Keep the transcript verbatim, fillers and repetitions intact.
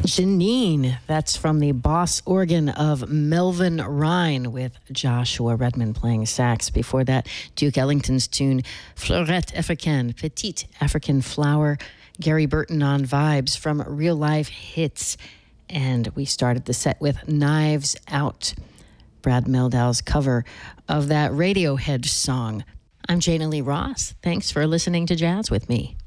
Janine, that's from the Boss organ of Melvin Rhine with Joshua Redman playing sax. Before that, Duke Ellington's tune Fleurette Africaine, Petite African Flower. Gary Burton on vibes from Real Life Hits. And we started the set with Knives Out, Brad Meldau's cover of that Radiohead song. I'm Jana Lee Ross. Thanks for listening to Jazz with me.